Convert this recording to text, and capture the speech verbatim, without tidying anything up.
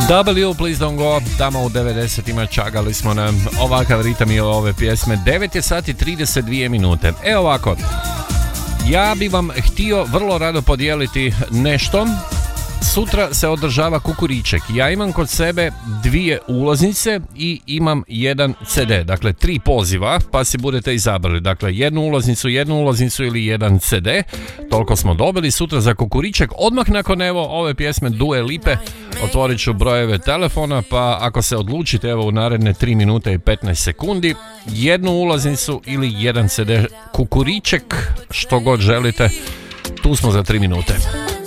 W, Please Don't Go, tamo u devedesetima čagali smo na ovakav ritam i ove pjesme. devet je sati trideset dvije minute. E ovako, ja bi vam htio vrlo rado podijeliti nešto. Sutra se održava Kukuriček. Ja imam kod sebe dvije ulaznice i imam jedan ce de. Dakle, tri poziva, pa si budete izabrali. Dakle, jednu ulaznicu, jednu ulaznicu ili jedan ce de. Toliko smo dobili sutra za Kukuriček. Odmah nakon evo ove pjesme Due Lipe otvorit ću brojeve telefona, pa ako se odlučite evo u naredne tri minute i petnaest sekundi, jednu ulaznicu ili jedan ce de Kukuriček, što god želite, tu smo za tri minute.